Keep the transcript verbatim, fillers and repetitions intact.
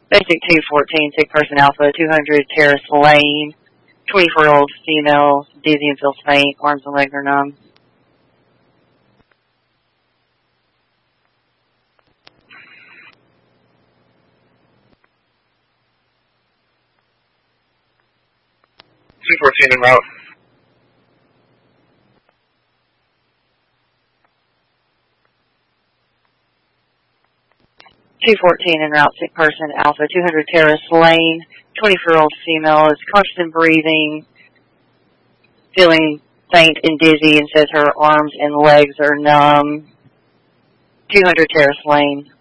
Basic two fourteen, sick person Alpha, two hundred Terrace Lane, twenty-four-year-old female, dizzy and feels faint, arms and legs are numb. two fourteen en route. two fourteen en route, sick person Alpha, two hundred Terrace Lane, twenty-four-year-old female, is conscious and breathing, feeling faint and dizzy, and says her arms and legs are numb. two hundred Terrace Lane.